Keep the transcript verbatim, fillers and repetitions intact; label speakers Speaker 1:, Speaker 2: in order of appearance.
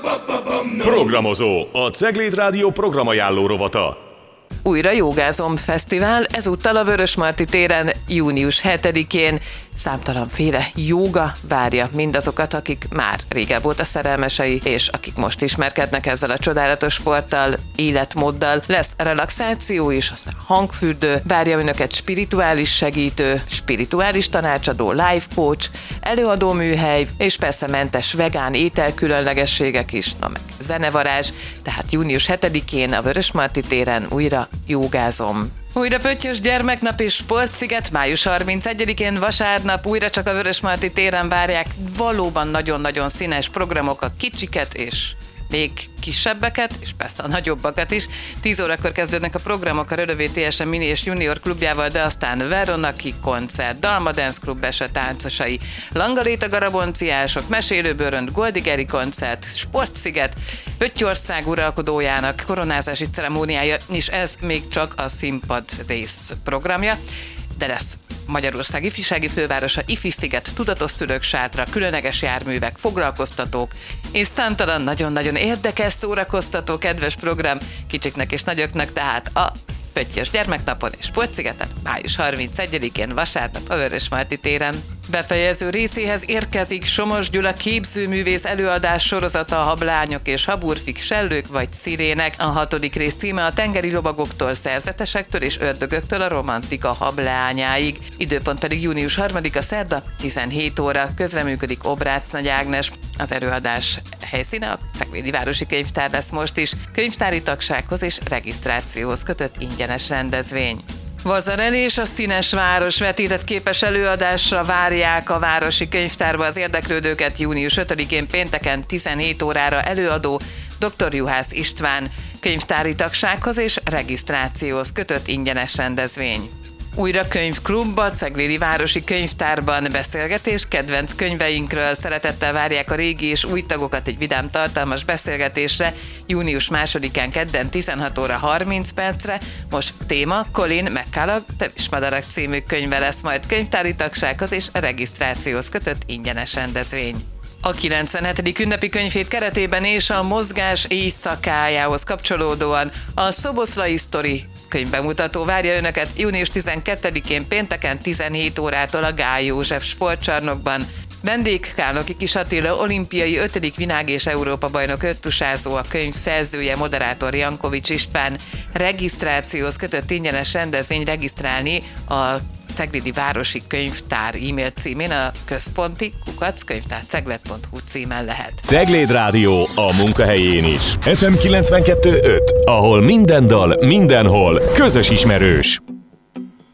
Speaker 1: Programozó, a Cegléd Rádió programajánló rovata.
Speaker 2: Újra Jogázom Fesztivál, ezúttal a Vörösmarty téren június hetedikén. Számtalanféle jóga várja mindazokat, akik már régebb óta szerelmesei, és akik most ismerkednek ezzel a csodálatos sporttal, életmóddal. Lesz relaxáció is, aztán hangfürdő, várja önöket spirituális segítő, spirituális tanácsadó, life coach, előadó műhely, és persze mentes vegán ételkülönlegességek is, na meg zenevarázs, tehát június hetedikén a Vörösmarty téren újra Jogázom. Újra Pöttyös gyermeknap és sportsziget, május harmincegyedikén vasárnap újra csak a Vörösmarty téren várják valóban nagyon-nagyon színes programok, a kicsiket és még kisebbeket, és persze a nagyobbakat is. tíz órakor kezdődnek a programok a Rödövé té es em Mini és Junior klubjával, de aztán Veronaki koncert, Dalma Dance Club Bese táncosai, Langaléta garabonciások, Mesélőbőrönd, Goldigeri koncert, Sportsziget, Pöttyország uralkodójának koronázási ceremóniája, és ez még csak a színpad rész programja, de lesz Magyarország ifjúsági fővárosa, Ifisziget, tudatos szülők sátra, különleges járművek, foglalkoztatók, és számtalan nagyon-nagyon érdekes, szórakoztató, kedves program kicsiknek és nagyoknak, tehát a Pöttyös gyermeknapon és Sportszigeten május harmincegyedikén vasárnap a Vörösmarty téren. Befejező részéhez érkezik Somos Gyula képzőművész előadás sorozata, a hablányok és haburfik, sellők vagy szirének. A hatodik rész címe a tengeri lovagoktól, szerzetesektől és ördögöktől a romantika hablányáig. Időpont pedig június harmadika szerda, tizenhét óra. Közreműködik Obrácz Nagy Ágnes. Az előadás helyszíne a Ceglédi Városi Könyvtár lesz most is. Könyvtári tagsághoz és regisztrációhoz kötött ingyenes rendezvény. Vazarel és a Színes Város vetített képes előadásra várják a Városi Könyvtárba az érdeklődőket június ötödikén pénteken tizenhét órára előadó dr. Juhász István. Könyvtári tagsághoz és regisztrációhoz kötött ingyenes rendezvény. Újra könyvklub a Ceglédi Városi Könyvtárban, beszélgetés kedvenc könyveinkről. Szeretettel várják a régi és új tagokat egy vidám, tartalmas beszélgetésre június másodikán kedden tizenhat óra harminc percre. Most téma Colin McCulloch Tövis madarak című könyve lesz majd könyvtári tagsághoz és regisztrációhoz kötött ingyenes rendezvény. A kilencvenhetedik ünnepi könyvhét keretében és a mozgás éjszakájához kapcsolódóan a Szoboszlai Sztori könyvbemutató várja önöket június tizenkettedikén pénteken tizenhét órától a Gály József sportcsarnokban. Vendég Kálnoki Kis Attila, olimpiai ötödik világ- és Európa-bajnok öttusázó, a könyv szerzője, moderátor Jankovics István. Regisztrációhoz kötött ingyenes rendezvény regisztrálni a Ceglédi Városi Könyvtár e-mail címén, a központi kukac könyvtárceglet pont hu címen lehet.
Speaker 1: Cegléd Rádió a munkahelyén is. ef em kilencvenkettő öt, ahol minden dal, mindenhol közös ismerős.